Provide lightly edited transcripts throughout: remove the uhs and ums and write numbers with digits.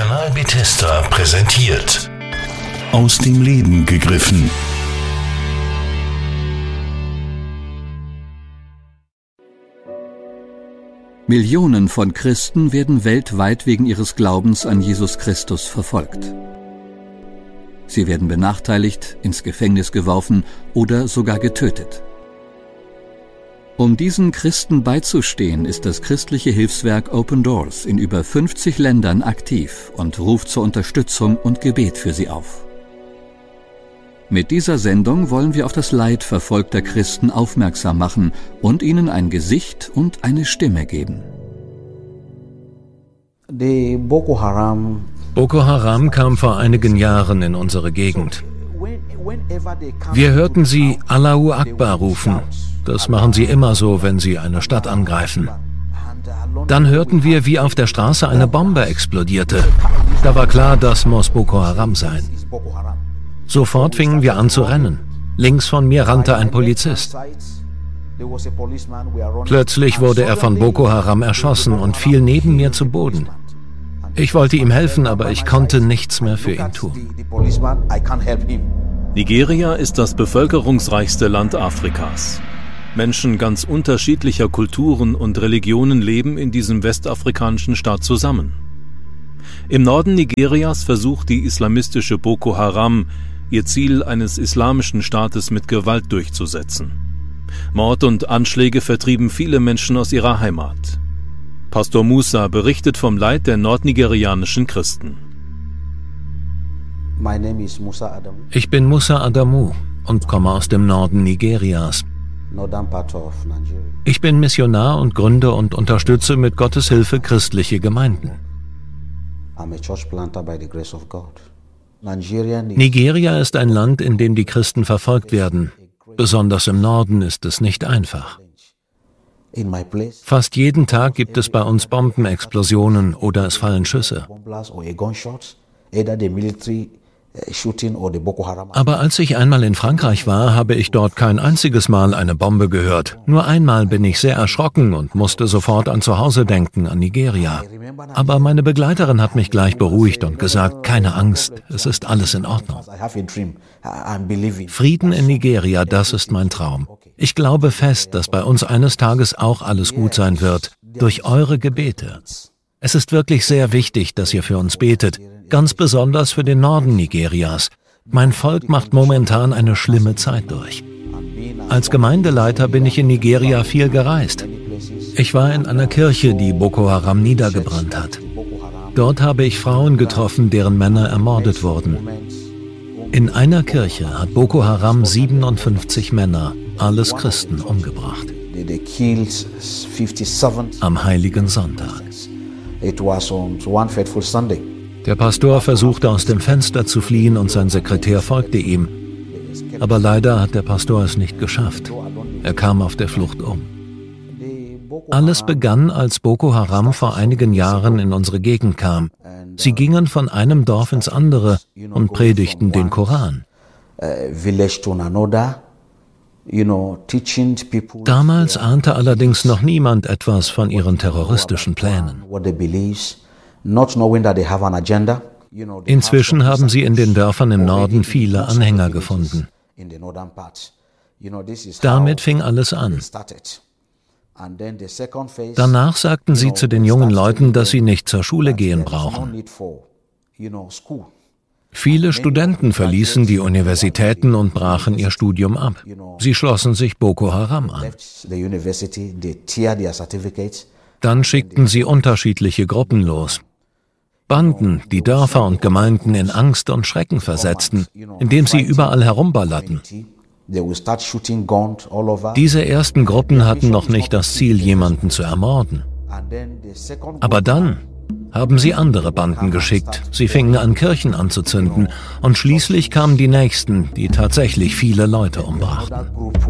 Kanal Bethesda präsentiert. Aus dem Leben gegriffen. Millionen von Christen werden weltweit wegen ihres Glaubens an Jesus Christus verfolgt. Sie werden benachteiligt, ins Gefängnis geworfen oder sogar getötet. Um diesen Christen beizustehen, ist das christliche Hilfswerk Open Doors in über 50 Ländern aktiv und ruft zur Unterstützung und Gebet für sie auf. Mit dieser Sendung wollen wir auf das Leid verfolgter Christen aufmerksam machen und ihnen ein Gesicht und eine Stimme geben. Boko Haram kam vor einigen Jahren in unsere Gegend. Wir hörten sie Allahu Akbar rufen. Das machen sie immer so, wenn sie eine Stadt angreifen. Dann hörten wir, wie auf der Straße eine Bombe explodierte. Da war klar, das muss Boko Haram sein. Sofort fingen wir an zu rennen. Links von mir rannte ein Polizist. Plötzlich wurde er von Boko Haram erschossen und fiel neben mir zu Boden. Ich wollte ihm helfen, aber ich konnte nichts mehr für ihn tun. Nigeria ist das bevölkerungsreichste Land Afrikas. Menschen ganz unterschiedlicher Kulturen und Religionen leben in diesem westafrikanischen Staat zusammen. Im Norden Nigerias versucht die islamistische Boko Haram, ihr Ziel eines islamischen Staates mit Gewalt durchzusetzen. Mord und Anschläge vertrieben viele Menschen aus ihrer Heimat. Pastor Musa berichtet vom Leid der nordnigerianischen Christen. Ich bin Musa Adamu und komme aus dem Norden Nigerias. Ich bin Missionar und gründe und unterstütze mit Gottes Hilfe christliche Gemeinden. Nigeria ist ein Land, in dem die Christen verfolgt werden. Besonders im Norden ist es nicht einfach. Fast jeden Tag gibt es bei uns Bombenexplosionen oder es fallen Schüsse. Aber als ich einmal in Frankreich war, habe ich dort kein einziges Mal eine Bombe gehört. Nur einmal bin ich sehr erschrocken und musste sofort an zu Hause denken, an Nigeria. Aber meine Begleiterin hat mich gleich beruhigt und gesagt, keine Angst, es ist alles in Ordnung. Frieden in Nigeria, das ist mein Traum. Ich glaube fest, dass bei uns eines Tages auch alles gut sein wird, durch eure Gebete. Es ist wirklich sehr wichtig, dass ihr für uns betet, ganz besonders für den Norden Nigerias. Mein Volk macht momentan eine schlimme Zeit durch. Als Gemeindeleiter bin ich in Nigeria viel gereist. Ich war in einer Kirche, die Boko Haram niedergebrannt hat. Dort habe ich Frauen getroffen, deren Männer ermordet wurden. In einer Kirche hat Boko Haram 57 Männer, alles Christen, umgebracht. Am Heiligen Sonntag. Der Pastor versuchte aus dem Fenster zu fliehen und sein Sekretär folgte ihm. Aber leider hat der Pastor es nicht geschafft. Er kam auf der Flucht um. Alles begann, als Boko Haram vor einigen Jahren in unsere Gegend kam. Sie gingen von einem Dorf ins andere und predigten den Koran. Damals ahnte allerdings noch niemand etwas von ihren terroristischen Plänen. Inzwischen haben sie in den Dörfern im Norden viele Anhänger gefunden. Damit fing alles an. Danach sagten sie zu den jungen Leuten, dass sie nicht zur Schule gehen brauchen. Viele Studenten verließen die Universitäten und brachen ihr Studium ab. Sie schlossen sich Boko Haram an. Dann schickten sie unterschiedliche Gruppen los. Banden, die Dörfer und Gemeinden in Angst und Schrecken versetzten, indem sie überall herumballerten. Diese ersten Gruppen hatten noch nicht das Ziel, jemanden zu ermorden. Aber dann haben sie andere Banden geschickt. Sie fingen an, Kirchen anzuzünden. Und schließlich kamen die Nächsten, die tatsächlich viele Leute umbrachten.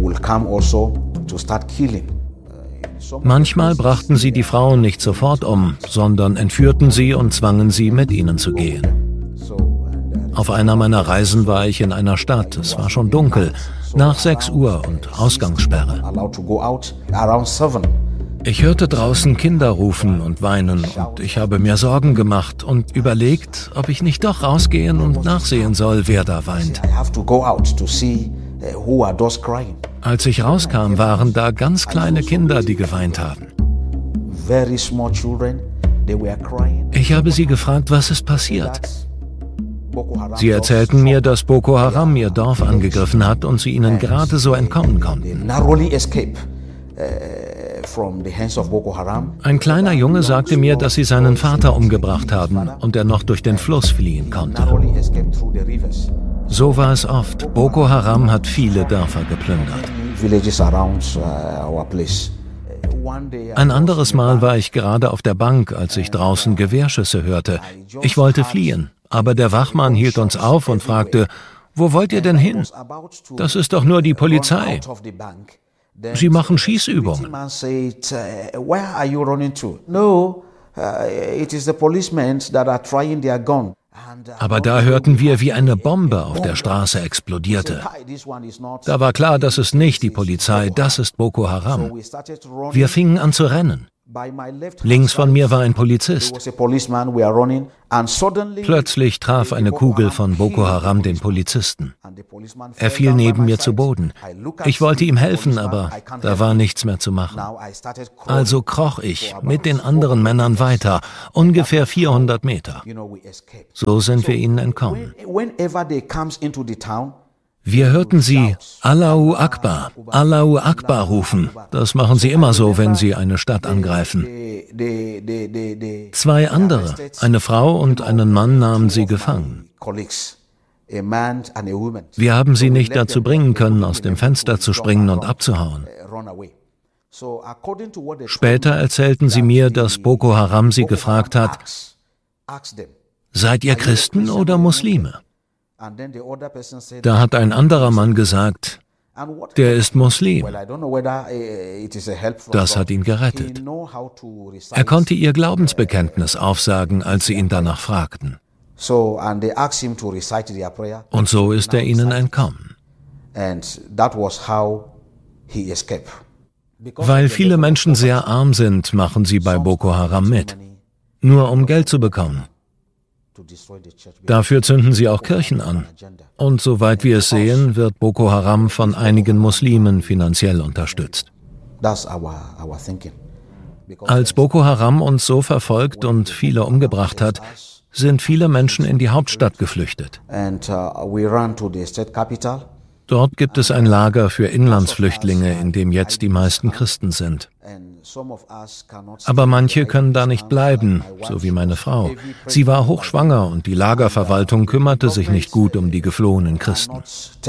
Manchmal brachten sie die Frauen nicht sofort um, sondern entführten sie und zwangen sie, mit ihnen zu gehen. Auf einer meiner Reisen war ich in einer Stadt. Es war schon dunkel, nach 6 Uhr und Ausgangssperre. Ich hörte draußen Kinder rufen und weinen und ich habe mir Sorgen gemacht und überlegt, ob ich nicht doch rausgehen und nachsehen soll, wer da weint. Als ich rauskam, waren da ganz kleine Kinder, die geweint haben. Ich habe sie gefragt, was ist passiert. Sie erzählten mir, dass Boko Haram ihr Dorf angegriffen hat und sie ihnen gerade so entkommen konnten. Ein kleiner Junge sagte mir, dass sie seinen Vater umgebracht haben und er noch durch den Fluss fliehen konnte. So war es oft. Boko Haram hat viele Dörfer geplündert. Ein anderes Mal war ich gerade auf der Bank, als ich draußen Gewehrschüsse hörte. Ich wollte fliehen, aber der Wachmann hielt uns auf und fragte, wo wollt ihr denn hin? Das ist doch nur die Polizei. Sie machen Schießübungen. Aber da hörten wir, wie eine Bombe auf der Straße explodierte. Da war klar, das ist nicht die Polizei, das ist Boko Haram. Wir fingen an zu rennen. Links von mir war ein Polizist. Plötzlich traf eine Kugel von Boko Haram den Polizisten. Er fiel neben mir zu Boden. Ich wollte ihm helfen, aber da war nichts mehr zu machen. Also kroch ich mit den anderen Männern weiter, ungefähr 400 Meter. So sind wir ihnen entkommen. Wir hörten sie Allahu Akbar rufen. Das machen sie immer so, wenn sie eine Stadt angreifen. 2 andere, eine Frau und einen Mann, nahmen sie gefangen. Wir haben sie nicht dazu bringen können, aus dem Fenster zu springen und abzuhauen. Später erzählten sie mir, dass Boko Haram sie gefragt hat, seid ihr Christen oder Muslime? Da hat ein anderer Mann gesagt, der ist Muslim. Das hat ihn gerettet. Er konnte ihr Glaubensbekenntnis aufsagen, als sie ihn danach fragten. Und so ist er ihnen entkommen. Weil viele Menschen sehr arm sind, machen sie bei Boko Haram mit, nur um Geld zu bekommen. Dafür zünden sie auch Kirchen an. Und soweit wir es sehen, wird Boko Haram von einigen Muslimen finanziell unterstützt. Als Boko Haram uns so verfolgt und viele umgebracht hat, sind viele Menschen in die Hauptstadt geflüchtet. Dort gibt es ein Lager für Inlandsflüchtlinge, in dem jetzt die meisten Christen sind. Aber manche können da nicht bleiben, so wie meine Frau. Sie war hochschwanger und die Lagerverwaltung kümmerte sich nicht gut um die geflohenen Christen.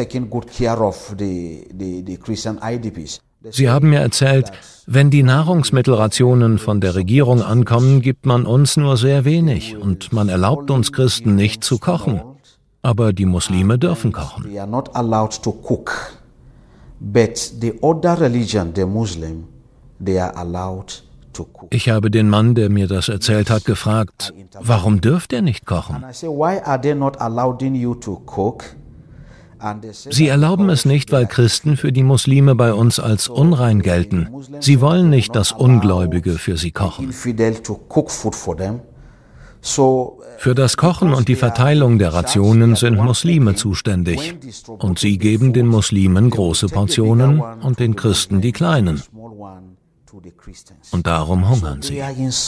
Sie haben mir erzählt, wenn die Nahrungsmittelrationen von der Regierung ankommen, gibt man uns nur sehr wenig und man erlaubt uns Christen nicht zu kochen. Aber die Muslime dürfen kochen. Ich habe den Mann, der mir das erzählt hat, gefragt, warum dürft ihr nicht kochen? Sie erlauben es nicht, weil Christen für die Muslime bei uns als unrein gelten. Sie wollen nicht, dass Ungläubige für sie kochen. Für das Kochen und die Verteilung der Rationen sind Muslime zuständig. Und sie geben den Muslimen große Portionen und den Christen die kleinen. Und darum hungern sie.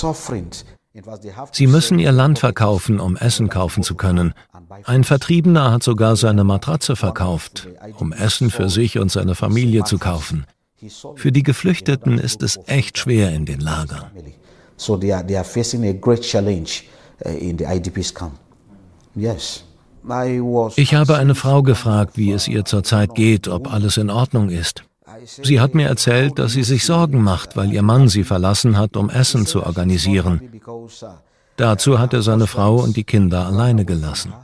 Sie müssen ihr Land verkaufen, um Essen kaufen zu können. Ein Vertriebener hat sogar seine Matratze verkauft, um Essen für sich und seine Familie zu kaufen. Für die Geflüchteten ist es echt schwer in den Lagern. Ich habe eine Frau gefragt, wie es ihr zurzeit geht, ob alles in Ordnung ist. Sie hat mir erzählt, dass sie sich Sorgen macht, weil ihr Mann sie verlassen hat, um Essen zu organisieren. Dazu hat er seine Frau und die Kinder alleine gelassen.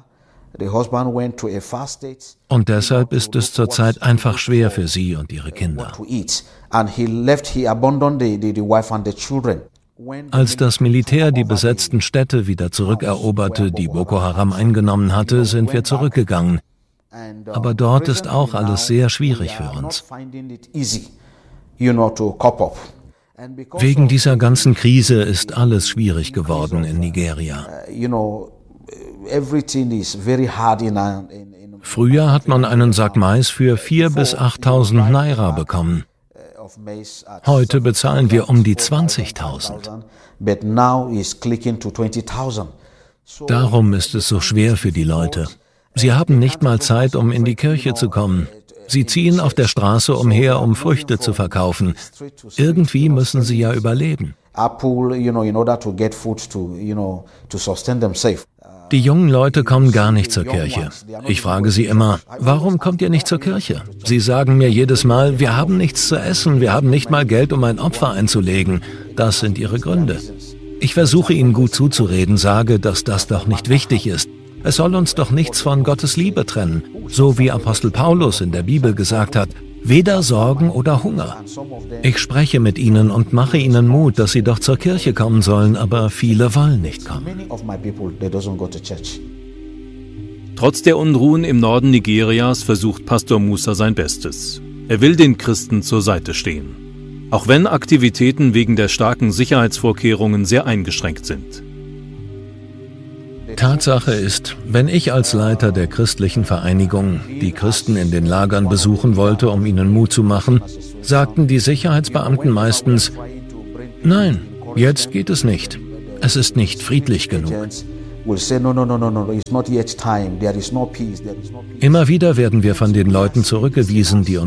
Und deshalb ist es zurzeit einfach schwer für sie und ihre Kinder. Als das Militär die besetzten Städte wieder zurückeroberte, die Boko Haram eingenommen hatte, sind wir zurückgegangen. Aber dort ist auch alles sehr schwierig für uns. Wegen dieser ganzen Krise ist alles schwierig geworden in Nigeria. Früher hat man einen Sack Mais für 4.000 bis 8.000 Naira bekommen. Heute bezahlen wir um die 20.000. Darum ist es so schwer für die Leute. Sie haben nicht mal Zeit, um in die Kirche zu kommen. Sie ziehen auf der Straße umher, um Früchte zu verkaufen. Irgendwie müssen sie ja überleben. Die jungen Leute kommen gar nicht zur Kirche. Ich frage sie immer, warum kommt ihr nicht zur Kirche? Sie sagen mir jedes Mal, wir haben nichts zu essen, wir haben nicht mal Geld, um ein Opfer einzulegen. Das sind ihre Gründe. Ich versuche ihnen gut zuzureden, sage, dass das doch nicht wichtig ist. Es soll uns doch nichts von Gottes Liebe trennen, so wie Apostel Paulus in der Bibel gesagt hat, weder Sorgen oder Hunger. Ich spreche mit ihnen und mache ihnen Mut, dass sie doch zur Kirche kommen sollen, aber viele wollen nicht kommen. Trotz der Unruhen im Norden Nigerias versucht Pastor Musa sein Bestes. Er will den Christen zur Seite stehen, auch wenn Aktivitäten wegen der starken Sicherheitsvorkehrungen sehr eingeschränkt sind. Tatsache ist, wenn ich als Leiter der christlichen Vereinigung die Christen in den Lagern besuchen wollte, um ihnen Mut zu machen, sagten die Sicherheitsbeamten meistens, nein, jetzt geht es nicht. Es ist nicht friedlich genug. Immer wieder werden wir von den Leuten zurückgewiesen, die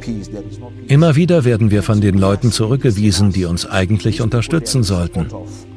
uns eigentlich unterstützen sollten.